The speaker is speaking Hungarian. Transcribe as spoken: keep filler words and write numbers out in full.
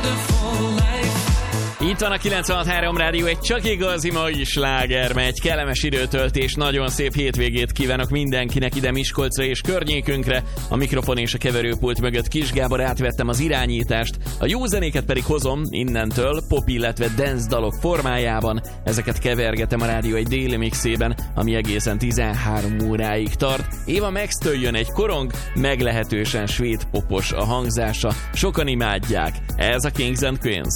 Itt van a kilencvenhat három rádió, egy csak igazi mai sláger megy. Kellemes időtöltés, nagyon szép hétvégét kívánok mindenkinek ide Miskolcra és környékünkre. A mikrofon és a keverőpult mögött Kis Gábor, átvettem az irányítást. A jó zenéket pedig hozom innentől pop, illetve dance dalok formájában. Ezeket kevergetem a rádió egy déli mixében, ami egészen tizenhárom óráig tart. Ava Max-től jön egy korong, meglehetősen svéd popos a hangzása. Sokan imádják. Ez a Kings and Queens.